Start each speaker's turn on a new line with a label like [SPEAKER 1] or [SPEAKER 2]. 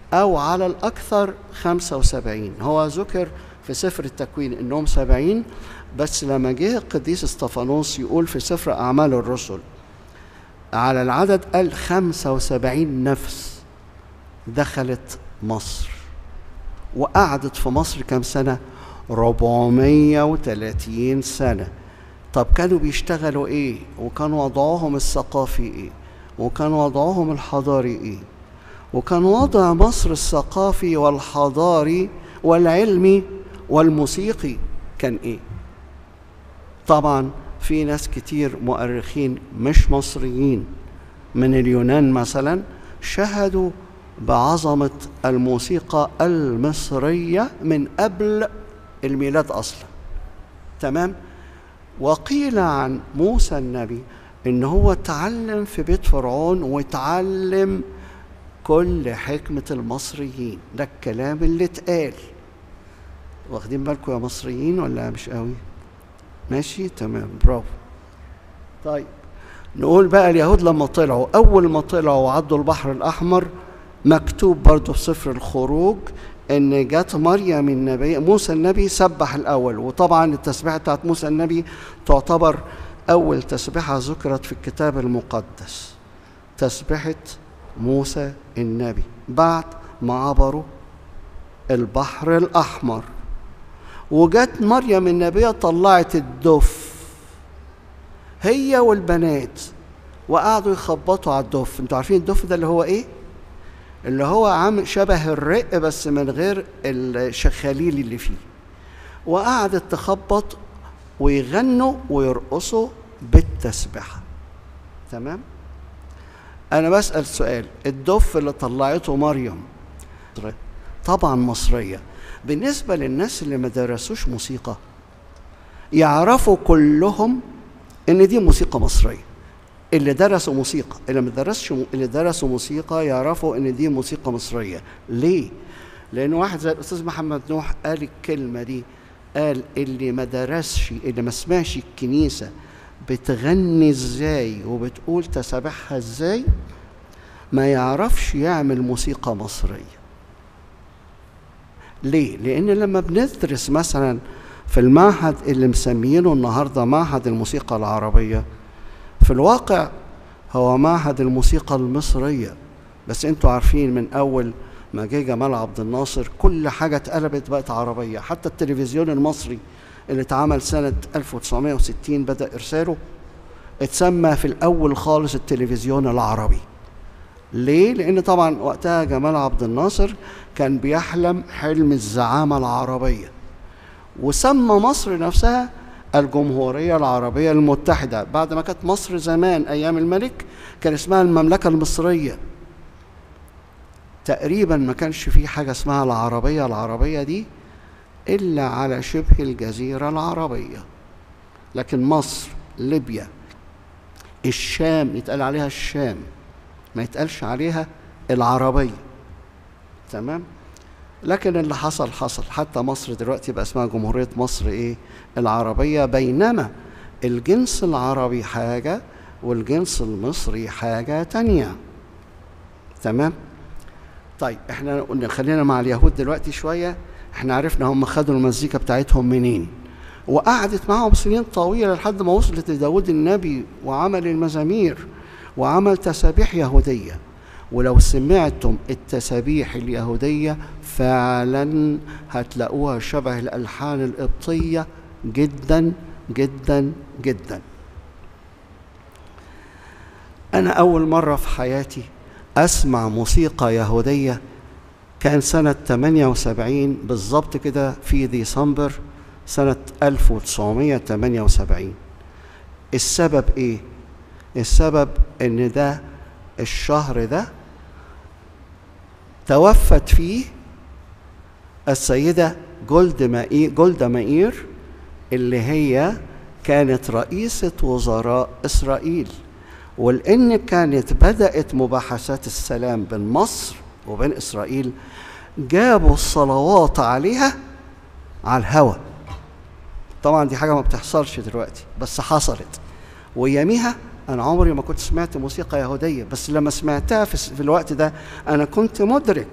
[SPEAKER 1] أو على الأكثر 75. هو ذكر في سفر التكوين إنهم 70، بس لما جه القديس اسطفانوس يقول في سفر أعمال الرسل على العدد قال 75 نفس دخلت مصر، وقعدت في مصر كم سنة؟ 430 سنة. طب كانوا بيشتغلوا ايه؟ وكان وضعهم الثقافي ايه؟ وكان وضعهم الحضاري ايه؟ وكان وضع مصر الثقافي والحضاري والعلمي والموسيقي كان ايه؟ طبعا في ناس كتير مؤرخين مش مصريين من اليونان مثلا شهدوا بعظمة الموسيقى المصرية من قبل الميلاد أصلا. تمام؟ وقيل عن موسى النبي إن هو تعلم في بيت فرعون وتعلم كل حكمة المصريين. ده الكلام اللي اتقال. واخدين بالكم يا مصريين ولا مش قوي؟ ماشي تمام، برافو. طيب نقول بقى اليهود لما طلعوا، أول ما طلعوا وعدوا البحر الأحمر، مكتوب برضو في سفر الخروج إن جت مريم النبي، موسى النبي سبح الأول. وطبعا التسبيحة بتاعت موسى النبي تعتبر أول تسبيحة ذكرت في الكتاب المقدس، تسبيحة موسى النبي بعد ما عبروا البحر الأحمر. وجت مريم النبية طلعت الدف هي والبنات وقعدوا يخبطوا على الدف. انتوا عارفين الدف ده اللي هو ايه؟ اللي هو عامل شبه الرق بس من غير الشخاليل اللي فيه. وقعدت تخبط ويغنوا ويرقصوا بالتسبحة. تمام؟ أنا بسأل سؤال، الدف اللي طلعته مريم طبعا مصرية، بالنسبة للناس اللي ما درسوش موسيقى يعرفوا كلهم إن دي موسيقى مصرية. اللي درسوا موسيقى، اللي ما درسش، اللي درسوا موسيقى يعرفوا إن دي موسيقى مصرية. ليه؟ لأن واحد زي الأستاذ محمد نوح قال الكلمة دي، قال اللي ما درسش، اللي ما سمعش الكنيسة بتغني ازاي وبتقول تسابيحها ازاي ما يعرفش يعمل موسيقى مصرية. ليه؟ لأن لما بندرس مثلا في المعهد اللي مسميينه النهارده معهد الموسيقى العربية، في الواقع هو معهد الموسيقى المصرية. بس انتوا عارفين من أول ما جه جمال عبد الناصر كل حاجة اتقلبت بقت عربية. حتى التلفزيون المصري اللي اتعمل سنة 1960 بدأ إرساله اتسمى في الأول خالص التلفزيون العربي. ليه؟ لأن طبعا وقتها جمال عبد الناصر كان بيحلم حلم الزعامة العربية، وسمى مصر نفسها الجمهورية العربية المتحدة. بعد ما كانت مصر زمان أيام الملك كان اسمها المملكة المصرية. تقريبا ما كانش في حاجة اسمها العربية دي إلا على شبه الجزيرة العربية. لكن مصر، ليبيا، الشام يتقال عليها الشام، ما يتقالش عليها العربية. تمام؟ لكن اللي حصل حصل. حتى مصر دلوقتي بقى اسمها جمهورية مصر ايه؟ العربية، بينما الجنس العربي حاجة والجنس المصري حاجة تانية. تمام؟ طيب احنا قلنا خلينا مع اليهود دلوقتي شوية. احنا عرفنا هم خدوا المزيكا بتاعتهم منين، وقعدت معهم سنين طويلة لحد ما وصلت لداود النبي وعمل المزامير وعمل تسابيح يهودية. ولو سمعتم التسابيح اليهودية فعلا هتلاقوها شبه الألحان القبطية جدا جدا جدا. أنا أول مرة في حياتي أسمع موسيقى يهودية كان سنة 78 بالظبط كده، في ديسمبر سنة 1978. السبب إيه؟ السبب إن ده الشهر ده توفت فيه السيدة جولدا مائير، اللي هي كانت رئيسة وزراء إسرائيل. ولأن كانت بدأت مباحثات السلام بين مصر وبين إسرائيل، جابوا الصلوات عليها على الهوا. طبعا دي حاجة ما بتحصلش دلوقتي بس حصلت. وياميها أنا عمري ما كنت سمعت موسيقى يهودية، بس لما سمعتها في الوقت ده أنا كنت مدرك